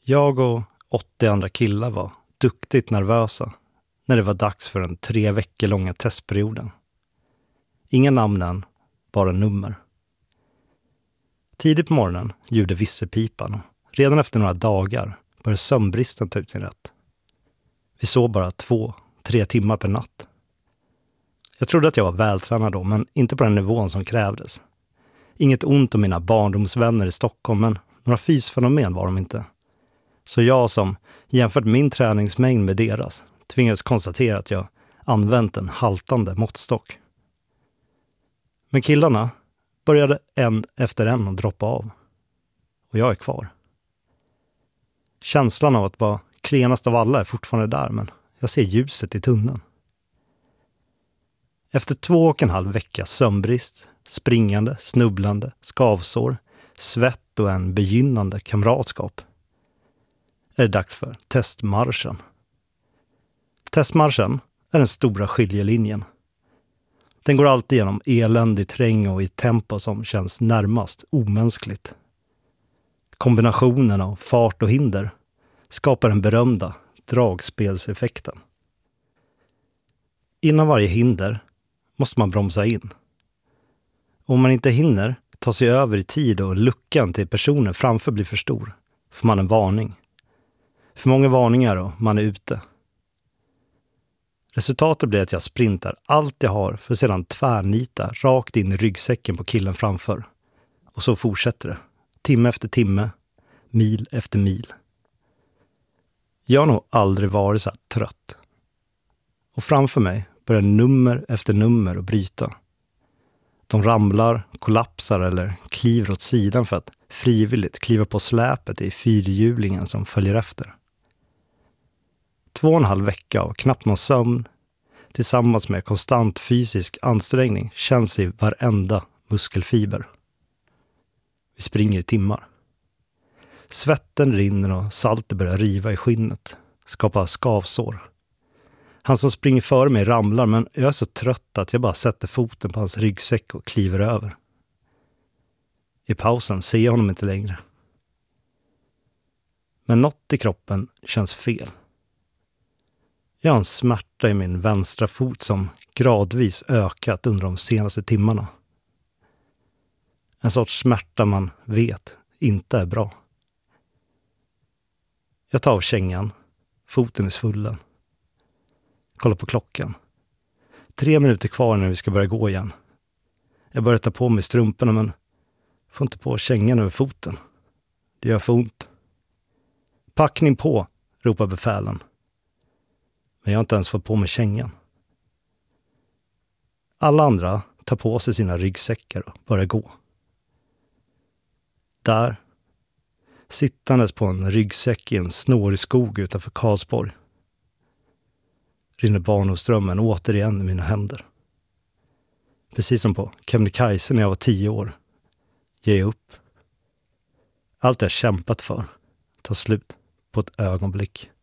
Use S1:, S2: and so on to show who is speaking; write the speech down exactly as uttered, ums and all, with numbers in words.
S1: Jag och åttio andra killar var duktigt nervösa när det var dags för den tre veckor långa testperioden. Inga namn än, bara nummer. Tidigt på morgonen ljuder visselpipan och redan efter några dagar började sömnbristen ta ut sin rätt. Vi sov bara två, tre timmar per natt. Jag trodde att jag var vältränad då, men inte på den nivån som krävdes. Inget ont om mina barndomsvänner i Stockholm, men några fysfenomen var de inte. Så jag som jämfört min träningsmängd med deras tvingades konstatera att jag använt en haltande måttstock. Men killarna började en efter en att droppa av. Och jag är kvar. Känslan av att vara klenast av alla är fortfarande där, men jag ser ljuset i tunneln. Efter två och en halv vecka sömnbrist, springande, snubblande, skavsår, svett och en begynnande kamratskap är det dags för testmarschen. Testmarschen är den stora skiljelinjen. Den går alltid genom eländig terräng och i tempo som känns närmast omänskligt. Kombinationen av fart och hinder skapar den berömda dragspelseffekten. Innan varje hinder måste man bromsa in. Om man inte hinner ta sig över i tid och luckan till personen framför blir för stor, får man en varning. För många varningar och man är ute. Resultatet blir att jag sprintar allt jag har för att sedan tvärnita rakt in i ryggsäcken på killen framför. Och så fortsätter det. Timme efter timme, mil efter mil. Jag har nog aldrig varit så här trött. Och framför mig börjar nummer efter nummer att bryta. De ramlar, kollapsar eller kliver åt sidan för att frivilligt kliva på släpet i fyrhjulingen som följer efter. Två och en halv vecka av knappt någon sömn tillsammans med konstant fysisk ansträngning känns i varenda muskelfiber. Vi springer i timmar. Svetten rinner och saltet börjar riva i skinnet, skapa skavsår. Han som springer före mig ramlar, men jag är så trött att jag bara sätter foten på hans ryggsäck och kliver över. I pausen ser jag honom inte längre. Men något i kroppen känns fel. Jag har en smärta i min vänstra fot som gradvis ökat under de senaste timmarna. En sorts smärta man vet inte är bra. Jag tar av kängan, foten är svullen. Kolla på klockan. Tre minuter kvar när vi ska börja gå igen. Jag börjar ta på mig strumporna men får inte på kängan över foten. Det gör för ont. Packning på, ropar befälen. Men jag har inte ens fått på mig kängan. Alla andra tar på sig sina ryggsäckar och börjar gå. Där, sittandes på en ryggsäck i en snårig skog utanför Karlsborg, rinner barndomsdrömmen återigen i mina händer. Precis som på Kebnekaise när jag var tio år. Ge upp. Allt jag kämpat för tar slut på ett ögonblick.